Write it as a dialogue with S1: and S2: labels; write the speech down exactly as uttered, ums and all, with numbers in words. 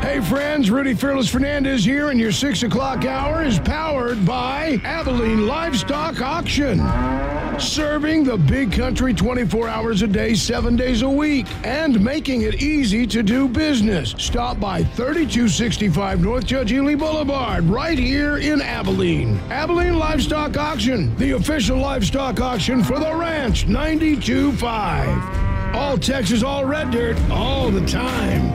S1: Hey friends, Rudy Fearless Fernandez here, and your six o'clock hour is powered by Abilene Livestock Auction. Serving the big country twenty-four hours a day, seven days a week, and making it easy to do business. Stop by thirty-two sixty-five North Judge Ely Boulevard, right here in Abilene. Abilene Livestock Auction, the official livestock auction for the Ranch ninety-two point five. All Texas, all red dirt, all the time.